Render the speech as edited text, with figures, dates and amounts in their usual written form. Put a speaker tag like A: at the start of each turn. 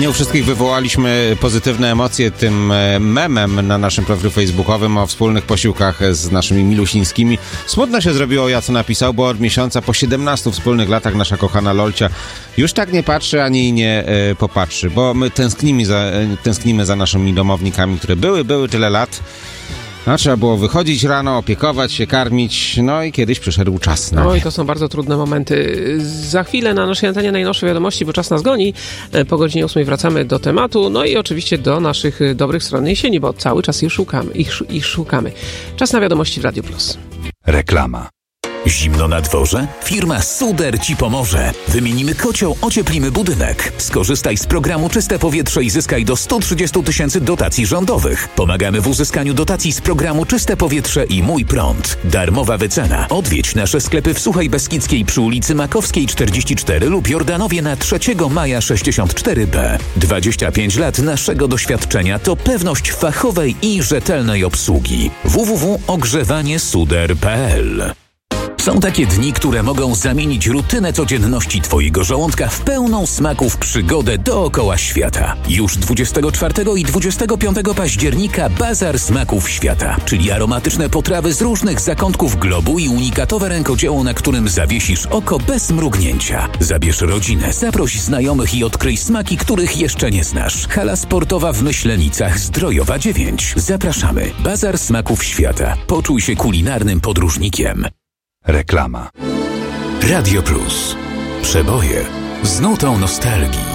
A: Nie u wszystkich wywołaliśmy pozytywne emocje tym memem na naszym profilu facebookowym o wspólnych posiłkach z naszymi milusińskimi. Smutno się zrobiło, ja co napisał, bo od miesiąca po 17 wspólnych latach nasza kochana Lolcia już tak nie patrzy, ani nie popatrzy, bo my tęsknimy za naszymi domownikami, które były tyle lat. No, trzeba było wychodzić rano, opiekować się, karmić, no i kiedyś przyszedł czas na...
B: No i to są bardzo trudne momenty. Za chwilę na naszej antenie najnowsze wiadomości, bo czas nas goni. Po godzinie 8 wracamy do tematu, no i oczywiście do naszych dobrych stron jesieni, bo cały czas ich szukamy. Czas na wiadomości w Radio Plus.
C: Reklama. Zimno na dworze? Firma Suder Ci pomoże. Wymienimy kocioł, ocieplimy budynek. Skorzystaj z programu Czyste Powietrze i zyskaj do 130 000 dotacji rządowych. Pomagamy w uzyskaniu dotacji z programu Czyste Powietrze i Mój Prąd. Darmowa wycena. Odwiedź nasze sklepy w Suchej Beskidzkiej przy ulicy Makowskiej 44 lub Jordanowie na 3 Maja 64B. 25 lat naszego doświadczenia to pewność fachowej i rzetelnej obsługi. www.ogrzewaniesuder.pl. Są takie dni, które mogą zamienić rutynę codzienności Twojego żołądka w pełną smaków przygodę dookoła świata. Już 24 i 25 października Bazar Smaków Świata, czyli aromatyczne potrawy z różnych zakątków globu i unikatowe rękodzieło, na którym zawiesisz oko bez mrugnięcia. Zabierz rodzinę, zaproś znajomych i odkryj smaki, których jeszcze nie znasz. Hala sportowa w Myślenicach, Zdrojowa 9. Zapraszamy. Bazar Smaków Świata. Poczuj się kulinarnym podróżnikiem. Reklama. Radio Plus. Przeboje z nutą nostalgii.